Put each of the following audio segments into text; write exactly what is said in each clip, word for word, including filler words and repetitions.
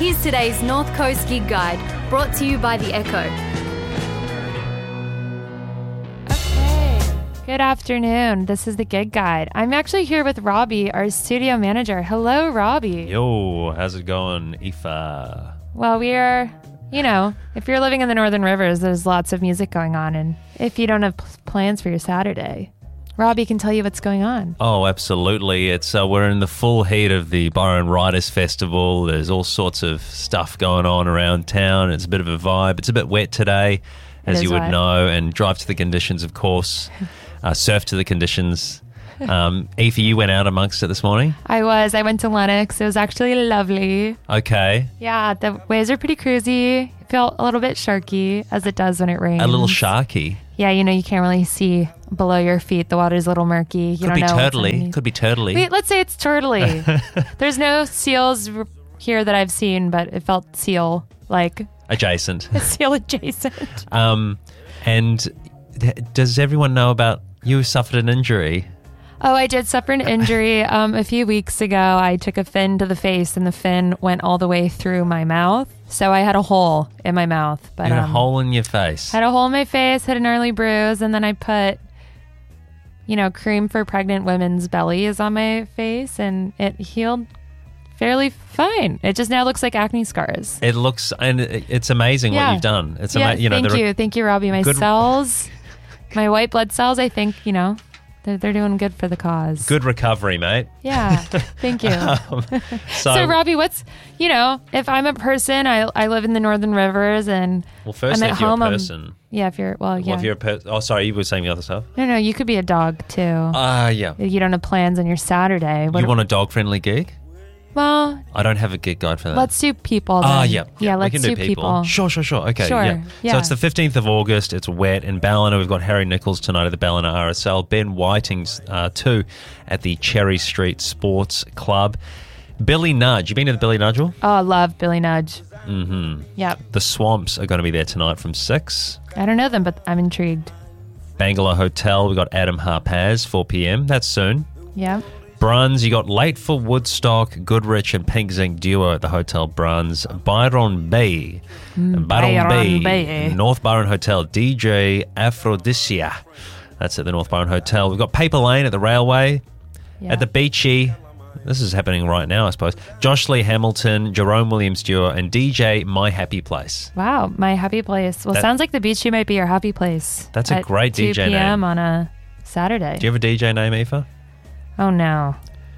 Here's today's North Coast Gig Guide, brought to you by The Echo. Okay, good afternoon. This is the Gig Guide. I'm actually here with Robbie, our studio manager. Hello, Robbie. Yo, how's it going, Aoife? Well, we are, you know, if you're living in the Northern Rivers, there's lots of music going on. And if you don't have p- plans for your Saturday, Robbie can tell you what's going on. Oh, absolutely. It's uh, we're in the full heat of the Byron Writers Festival. There's all sorts of stuff going on around town. It's a bit of a vibe. It's a bit wet today, as is you would wet. know, and drive to the conditions, of course. uh, surf to the conditions. Um, Aoife, you went out amongst it this morning? I was. I went to Lennox. It was actually lovely. Okay. Yeah, the waves are pretty cruisy. It felt a little bit sharky, as it does when it rains. A little sharky. Yeah, you know, you can't really see below your feet. The water's a little murky. You Could don't be know what's turtly. underneath. Could be turtly. Wait, let's say it's turtly. There's no seals r- here that I've seen, but it felt seal like Adjacent. seal adjacent. Um, and th- does everyone know about you suffered an injury? Oh, I did suffer an injury um, a few weeks ago. I took a fin to the face, and the fin went all the way through my mouth. So I had a hole in my mouth. But You had um, a hole in your face. had a hole in my face, had an early bruise, and then I put, you know, cream for pregnant women's bellies on my face, and it healed fairly fine. It just now looks like acne scars. It looks, and it- it's amazing Yeah. what you've done. It's yeah, ama- you know, thank the- you. Thank you, Robbie. My good- cells, my white blood cells, I think, you know, they're, they're doing good for the cause. Good recovery, mate. Yeah, thank you. Um, so, So, Robbie, what's, you know, if I'm a person, I I live in the Northern Rivers, and well, firstly, I'm at if you're home, a I'm- person, yeah, if you're, well, yeah. well, if you're a person, oh, sorry, you were saying the other stuff. no, no, you could be a dog, too. Ah, uh, yeah. you don't have plans on your Saturday. What, You want a dog-friendly gig? well, I don't have a gig guide for that. let's do people then. Ah, yeah. Yeah, we let's can do, do people. Sure, sure, sure. Okay, Sure, yeah. yeah. So it's the fifteenth of August. It's wet in Ballina. We've got Harry Nichols tonight at the Ballina R S L. Ben Whiting's uh, too at the Cherry Street Sports Club. Billy Nudge. You been to the Billy Nudgel? Oh, I love Billy Nudge. Mm-hmm. Yep. The Swamps are going to be there tonight from six. I don't know them, but I'm intrigued. Bangalow Hotel. We've got Adam Harpaz, four p.m. That's soon. Yep. Bruns, you got Late for Woodstock, Goodrich and Pink Zinc duo at the Hotel Bruns. Byron Bay, Byron, Byron Bay, Bay. North Byron Hotel, D J Aphrodisia. That's at the North Byron Hotel. We've got Paper Lane at the Railway, Yeah. at the Beachy. This is happening right now, I suppose. Josh Lee Hamilton, Jerome Williams duo, and D J My Happy Place. Wow, my happy place. Well, That- sounds like the beach might be your happy place. That's a at great D J two p.m. name. on a Saturday. Do you have a D J name, Aoife? Oh, no.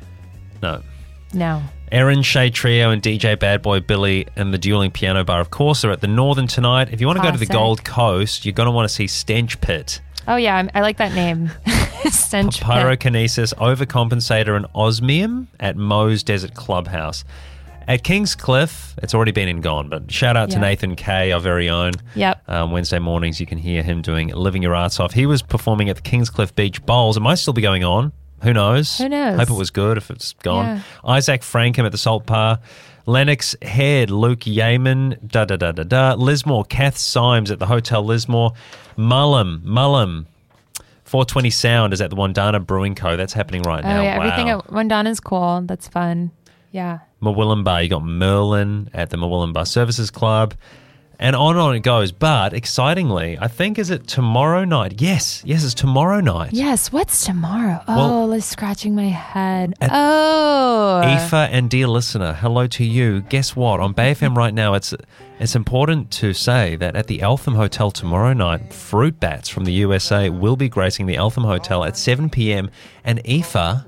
No. No. Erin Shea Trio and D J Bad Boy Billy and the Dueling Piano Bar, of course, are at the Northern tonight. If you want to go to the Classic. Gold Coast, you're going to want to see Stench Pit, Oh, yeah, I'm, I like that name. Stench Pit. Pyrokinesis, Overcompensator, and Osmium at Moe's Desert Clubhouse. At Kingscliff, it's already been and gone, but shout out to Yeah. Nathan Kay, our very own. Yep. Um, Wednesday mornings, you can hear him doing Living Your Arts Off. He was performing at the Kingscliff Beach Bowls. It might still be going on. Who knows? Who knows? Hope it was good if it's gone. Yeah. Isaac Frankham at the Salt Bar. Lennox Head, Luke Yeaman, da da da da da. Lismore, Kath Symes at the Hotel Lismore. Mullum, Mullum. four twenty Sound is at the Wandana Brewing Co. That's happening right Oh, now. yeah, wow. everything at Wandana's cool. That's fun. Yeah. Mawillan You got Merlin at the Mawillan Services Club. And on and on it goes. But excitingly, I think, is it tomorrow night? Yes. Yes, it's tomorrow night. Yes, what's tomorrow? Well- Oh, like scratching my head. At- Oh. Aoife and dear listener, hello to you. Guess what? On Bay F M right now, it's it's important to say that at the Eltham Hotel tomorrow night, Fruit Bats from the U S A will be gracing the Eltham Hotel at seven p.m. And Aoife,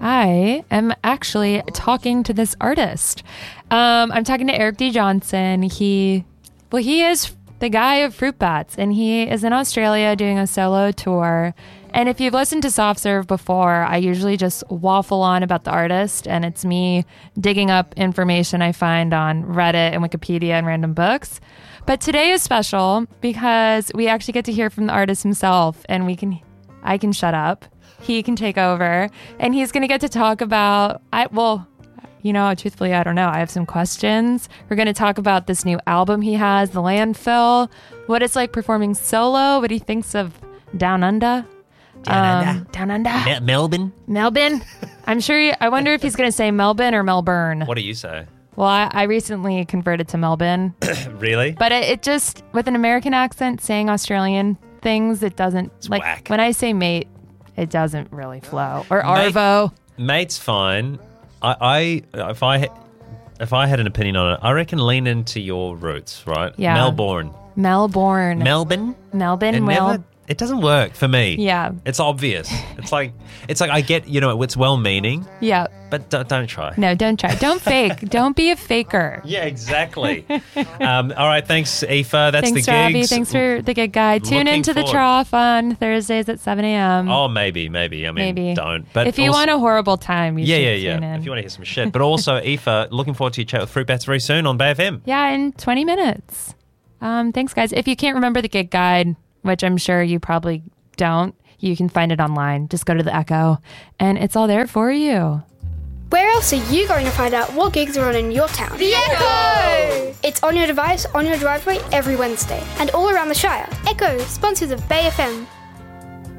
I am actually talking to this artist. Um, I'm talking to Eric D. Johnson. He, well, he is the guy of Fruit Bats, and he is in Australia doing a solo tour. And if you've listened to Soft Serve before, I usually just waffle on about the artist, and it's me digging up information I find on Reddit and Wikipedia and random books. But today is special because we actually get to hear from the artist himself, and we can, I can shut up. He can take over, and he's going to get to talk about, I well, you know, truthfully, I don't know. I have some questions. We're going to talk about this new album he has, The Landfill, what it's like performing solo, what he thinks of Down Under. Down Um, Under. Down Under. Me- Melbourne. Melbourne. I'm sure, he, I wonder if he's going to say Melbourne or Melbourne. What do you say? Well, I, I recently converted to Melbourne, Really? but it, it just, with an American accent, saying Australian things, it doesn't, It's like, whack. when I say mate, it doesn't really flow. Or Mate- Arvo. Mate's fine. I, I if I if I had an opinion on it, I reckon lean into your roots, right? Yeah. Melbourne. Melbourne. Melbourne? Melbourne It will. never it doesn't work for me. Yeah. It's obvious. It's like it's like I get, you know, it's well meaning, Yeah. but don't, don't try. No, don't try. Don't fake. Don't be a faker. Yeah, exactly. um, all right, thanks, Aoife. That's Thanks, the Robbie. gigs. Thanks for the good guide. Tune Looking into the forward. trough on Thursdays at seven a.m. Oh, maybe, maybe. I mean, Maybe. don't. But if you also- want a horrible time, you yeah, should yeah, yeah. tune in. If you want to hear some shit, but also, Aoife, looking forward to your chat with Fruit Bats very soon on Bay F M. Yeah, in twenty minutes. Um, thanks, guys. If you can't remember the gig guide, which I'm sure you probably don't, you can find it online. Just go to the Echo, and it's all there for you. Where else are you going to find out what gigs are on in your town? The Echo! It's on your device, on your driveway, every Wednesday, and all around the Shire. Echo, sponsors of Bay F M.